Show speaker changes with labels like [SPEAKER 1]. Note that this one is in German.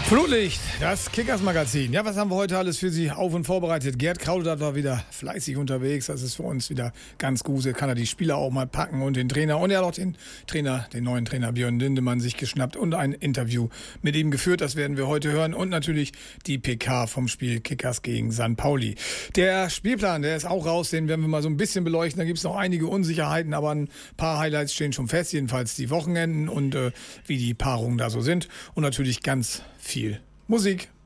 [SPEAKER 1] Flutlicht, das Kickers-Magazin. Ja, was haben wir heute alles für Sie auf und vorbereitet? Gerd Kraude war wieder fleißig unterwegs. Das ist für uns wieder ganz gut. Kann er die Spieler auch mal packen und den Trainer. Und er hat auch den neuen Trainer Björn Lindemann sich geschnappt und ein Interview mit ihm geführt. Das werden wir heute hören. Und natürlich die PK vom Spiel Kickers gegen St. Pauli. Der Spielplan, der ist auch raus. Den werden wir mal so ein bisschen beleuchten. Da gibt es noch einige Unsicherheiten, aber ein paar Highlights stehen schon fest. Jedenfalls die Wochenenden und wie die Paarungen da so sind. Und natürlich ganz viel Musik.